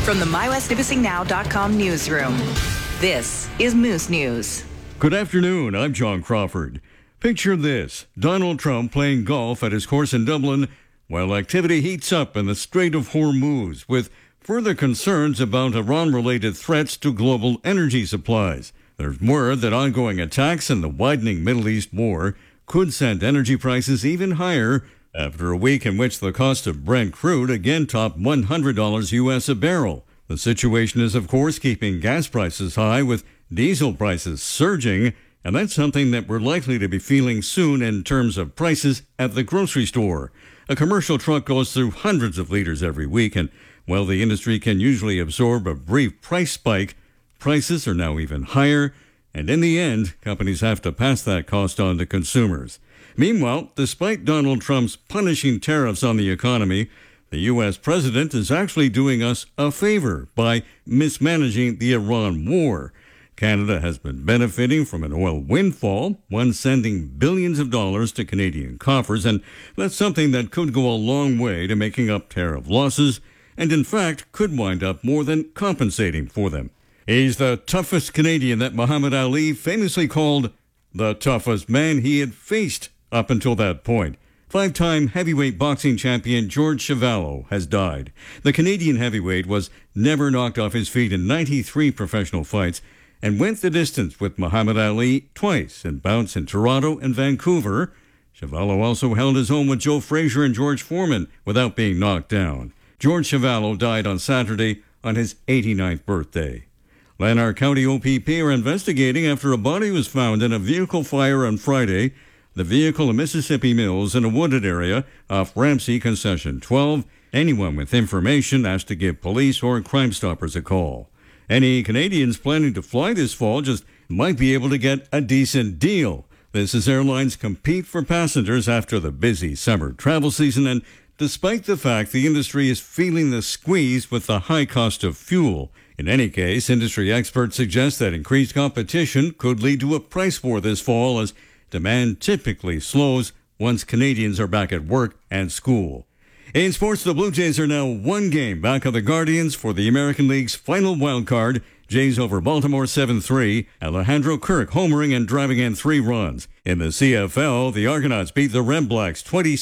From the MyWestNipissingNow.com newsroom, this is Moose News. Good afternoon, I'm John Crawford. Picture this, Donald Trump playing golf at his course in Dublin while activity heats up in the Strait of Hormuz with further concerns about Iran-related threats to global energy supplies. There's word that ongoing attacks and the widening Middle East war could send energy prices even higher after a week in which the cost of Brent crude again topped $100 US a barrel. The situation is, of course, keeping gas prices high with diesel prices surging, and that's something that we're likely to be feeling soon in terms of prices at the grocery store. A commercial truck goes through hundreds of liters every week, and while the industry can usually absorb a brief price spike, prices are now even higher, and in the end, companies have to pass that cost on to consumers. Meanwhile, despite Donald Trump's punishing tariffs on the economy, the U.S. president is actually doing us a favor by mismanaging the Iran war. Canada has been benefiting from an oil windfall, one sending billions of dollars to Canadian coffers, and that's something that could go a long way to making up tariff losses, and in fact could wind up more than compensating for them. He's the toughest Canadian that Muhammad Ali famously called the toughest man he had faced up until that point. Five-time heavyweight boxing champion George Chuvalo has died. The Canadian heavyweight was never knocked off his feet in 93 professional fights and went the distance with Muhammad Ali twice in bouts in Toronto and Vancouver. Chuvalo also held his own with Joe Frazier and George Foreman without being knocked down. George Chuvalo died on Saturday on his 89th birthday. Lanark County OPP are investigating after a body was found in a vehicle fire on Friday. The vehicle in Mississippi Mills in a wooded area off Ramsey Concession 12. Anyone with information asked to give police or Crime Stoppers a call. Any Canadians planning to fly this fall just might be able to get a decent deal. This as airlines compete for passengers after the busy summer travel season, and despite the fact the industry is feeling the squeeze with the high cost of fuel. In any case, industry experts suggest that increased competition could lead to a price war this fall as demand typically slows once Canadians are back at work and school. In sports, the Blue Jays are now one game back of the Guardians for the American League's final wild card. Jays over Baltimore 7-3. Alejandro Kirk homering and driving in 3 runs. In the CFL, the Argonauts beat the Red Blacks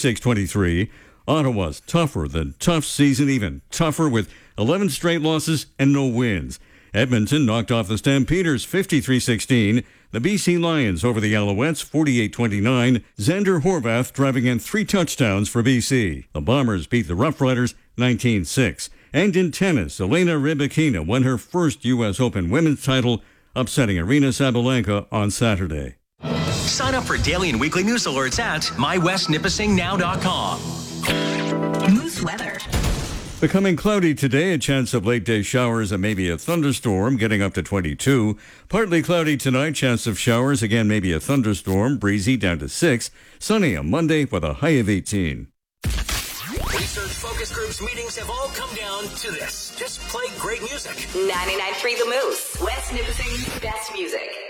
26-23. Ottawa's tougher than tough season, even tougher with 11 straight losses and no wins. Edmonton knocked off the Stampeders 53-16. The BC Lions over the Alouettes 48-29. Xander Horvath driving in 3 touchdowns for BC. The Bombers beat the Rough Riders 19-6. And in tennis, Elena Rybakina won her first U.S. Open women's title, upsetting Aryna Sabalenka on Saturday. Sign up for daily and weekly news alerts at MyWestNipissingNow.com. Moose weather. Becoming cloudy today, a chance of late-day showers and maybe a thunderstorm, getting up to 22. Partly cloudy tonight, chance of showers, again maybe a thunderstorm, breezy down to 6. Sunny on Monday with a high of 18. Research focus groups meetings have all come down to this. Just play great music. 99.3 The Moose. West Nipissing's best music.